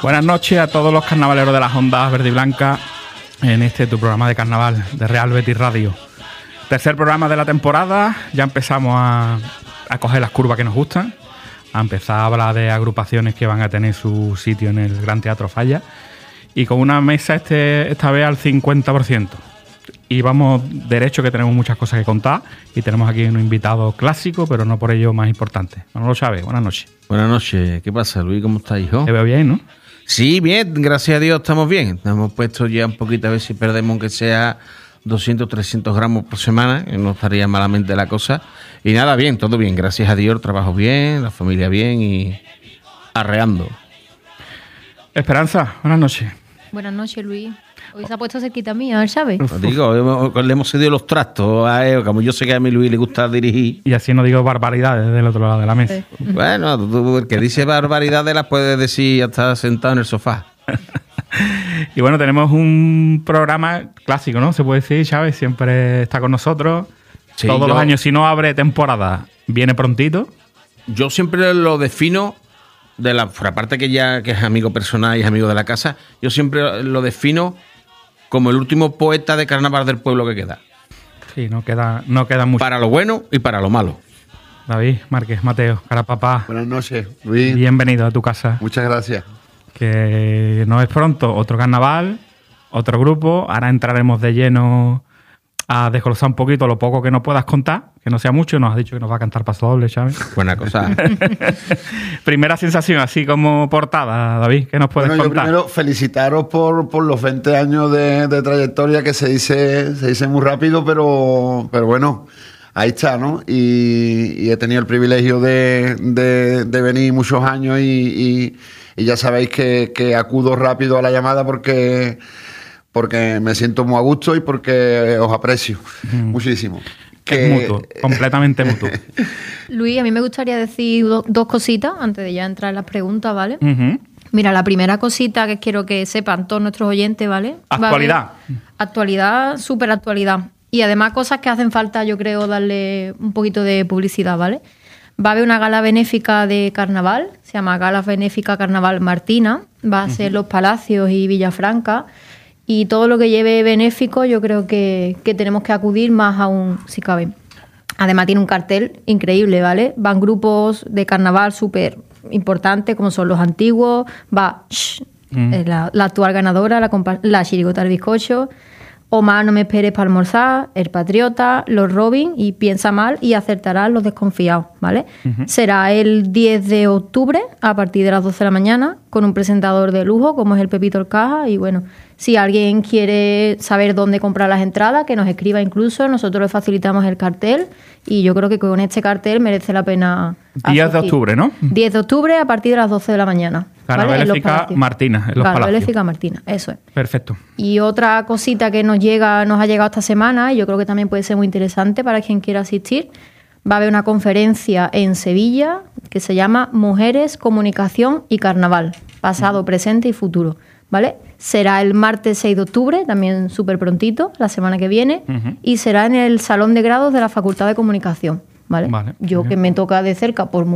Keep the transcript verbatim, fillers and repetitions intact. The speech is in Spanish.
Buenas noches a todos los carnavaleros de las ondas verde y blanca en este tu programa de carnaval de Real Betis Radio. Tercer programa de la temporada, ya empezamos a, a coger las curvas que nos gustan, a empezar a hablar de agrupaciones que van a tener su sitio en el Gran Teatro Falla y con una mesa este esta vez al cincuenta por ciento. Y vamos derecho, que tenemos muchas cosas que contar y tenemos aquí un invitado clásico, pero no por ello más importante. Manolo Chávez, buenas noches. Buenas noches. ¿Qué pasa, Luis? ¿Cómo estás, hijo? Te veo bien, ¿no? Sí, bien, gracias a Dios estamos bien. Hemos puesto ya un poquito a ver si perdemos aunque sea doscientos, trescientos gramos por semana, que no estaría malamente la cosa. Y nada, bien, todo bien, gracias a Dios, trabajo bien, la familia bien y arreando. Esperanza, buenas noches. Buenas noches, Luis. Hoy se ha puesto cerquita mía, ¿sabes? Os digo, hemos, le hemos cedido los trastos a él, como yo sé que a mí Luis le gusta dirigir. Y así no digo barbaridades del otro lado de la mesa. Sí. Bueno, tú, el que dice barbaridades las puedes decir hasta sentado en el sofá. Y bueno, tenemos un programa clásico, ¿no? Se puede decir, Chávez, siempre está con nosotros. Sí, Todos yo, los años, si no abre temporada, viene prontito. Yo siempre lo defino, de la aparte que ya que es amigo personal y es amigo de la casa, yo siempre lo defino como el último poeta de carnaval del pueblo que queda. Sí, no queda, no queda mucho. Para lo bueno y para lo malo. David Márquez, Mateo, cara papá. Buenas noches, Luis. Bienvenido a tu casa. Muchas gracias. Que no es pronto otro carnaval, otro grupo. Ahora entraremos de lleno a desglosar un poquito lo poco que nos puedas contar, que no sea mucho. Nos has dicho que nos va a cantar Paso Doble, Chávez. Buena cosa. Primera sensación, así como portada, David, ¿qué nos puedes Bueno, yo contar? primero felicitaros por, por los veinte años de, de trayectoria, que se dice, se dice muy rápido, pero, pero bueno, ahí está, ¿no? Y, y he tenido el privilegio de, de, de venir muchos años y, y, y ya sabéis que, que acudo rápido a la llamada porque... porque me siento muy a gusto y porque os aprecio mm. muchísimo. Que es mutuo, completamente mutuo. Luis, a mí me gustaría decir do, dos cositas antes de ya entrar en las preguntas, ¿vale? Uh-huh. Mira, la primera cosita que quiero que sepan todos nuestros oyentes, ¿vale? Actualidad. Actualidad, súper actualidad. Y además cosas que hacen falta, yo creo, darle un poquito de publicidad, ¿vale? Va a haber una gala benéfica de carnaval, se llama Gala Benéfica Carnaval Martina, va a ser uh-huh. Los Palacios y Villafranca. Y todo lo que lleve benéfico yo creo que, que tenemos que acudir más aún si cabe. Además tiene un cartel increíble, ¿vale? Van grupos de carnaval súper importantes como son Los Antiguos, va shh, mm. la, la actual ganadora, la, la Chirigota del Bizcocho, Omar No Me Esperes para almorzar, El Patriota, Los Robin y Piensa Mal y Acertarás Los Desconfiados, ¿vale? Uh-huh. Será el diez de octubre a partir de las doce de la mañana con un presentador de lujo como es el Pepito Orcaja y bueno... Si alguien quiere saber dónde comprar las entradas, que nos escriba incluso, nosotros le facilitamos el cartel y yo creo que con este cartel merece la pena asistir. diez de octubre, ¿no? diez de octubre a partir de las doce de la mañana. Gala ¿vale? Benéfica Martina, en los Gala Palacios. Benéfica Martina, eso es. Perfecto. Y otra cosita que nos llega, nos ha llegado esta semana, y yo creo que también puede ser muy interesante para quien quiera asistir, va a haber una conferencia en Sevilla que se llama Mujeres, Comunicación y Carnaval, pasado, uh-huh. presente y futuro. ¿Vale? Será el martes seis de octubre, también súper prontito, la semana que viene, uh-huh. y será en el Salón de Grados de la Facultad de Comunicación. ¿Vale? Vale, Yo bien. Que me toca de cerca por